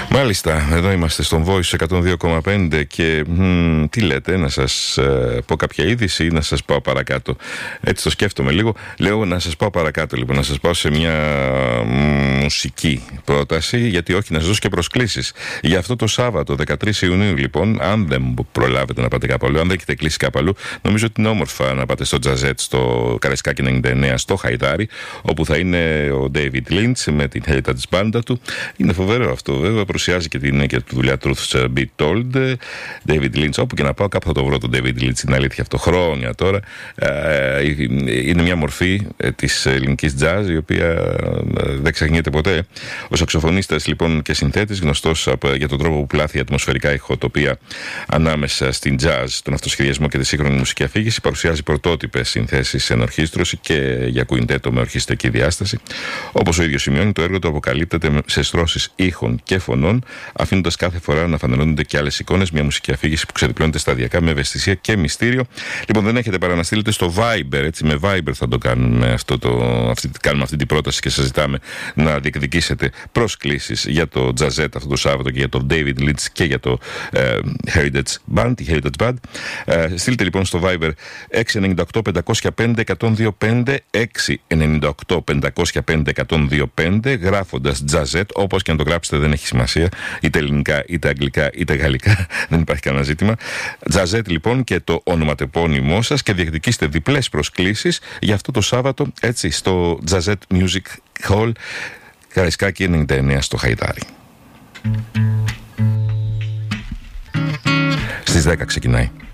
Μάλιστα, εδώ είμαστε στον Voice 102,5 και τι λέτε, να σας πω κάποια είδηση ή να σας πάω παρακάτω? Έτσι το σκέφτομαι λίγο. Λέω να σας πάω παρακάτω, λοιπόν, να σας πάω σε μια μουσική πρόταση, γιατί όχι, να σας δώσω και προσκλήσεις. Για αυτό το Σάββατο, 13 Ιουνίου, λοιπόν, αν δεν προλάβετε να πάτε κάπου αλλού, αν δεν έχετε κλείσει κάπου αλλού, νομίζω ότι είναι όμορφα να πάτε στο Τζαζέτ, στο Καραϊσκάκι 99, στο Χαϊδάρι, όπου θα είναι ο David Lynch με την Heritage Band του. Είναι φοβερό αυτό, βέβαια. Παρουσιάζει και τη δουλειά Truth Be Told. David Lynch, όπου και να πάω, κάπου θα το βρω τον David Lynch. Είναι αλήθεια αυτό, χρόνια τώρα. Είναι μια μορφή της ελληνικής jazz, η οποία δεν ξεχνιέται ποτέ. Ο σαξοφωνίστας, λοιπόν, και συνθέτης, γνωστός για τον τρόπο που πλάθει ατμοσφαιρικά ηχοτοπία ανάμεσα στην jazz, τον αυτοσχεδιασμό και τη σύγχρονη μουσική αφήγηση, παρουσιάζει πρωτότυπες συνθέσεις σε ενορχήστρωση και για κουιντέτο με ορχιστρική διάσταση. Όπως ο ίδιος σημειώνει, το έργο του αποκαλύπτεται σε στρώσεις ήχων και φωνών, αφήνοντας κάθε φορά να φανερώνονται και άλλες εικόνες, μια μουσική αφήγηση που ξεδιπλώνεται σταδιακά με ευαισθησία και μυστήριο. Λοιπόν, δεν έχετε παρά να στείλετε στο Viber, έτσι, με Viber θα το κάνουμε κάνουμε αυτή την πρόταση και σας ζητάμε να διεκδικήσετε προσκλήσεις για το Τζαζέτ αυτό το Σάββατο και για τον David Lynch και για το Heritage Band, τη Heritage Band. Στείλτε λοιπόν στο Viber 698-505-1025, 698-505-1025, γράφοντας Τζαζέτ, όπως και αν το γράψετε δεν έχει σημασία, είτε ελληνικά, είτε αγγλικά, είτε γαλλικά, δεν υπάρχει κανένα ζήτημα. Τζαζέτ λοιπόν και το ονοματεπώνυμό σας και διεκδικήστε διπλές προσκλήσεις για αυτό το Σάββατο, έτσι, στο Τζαζέτ Music Hall, Καραϊσκάκι 99 στο Χαϊδάρι. Στις 10 ξεκινάει.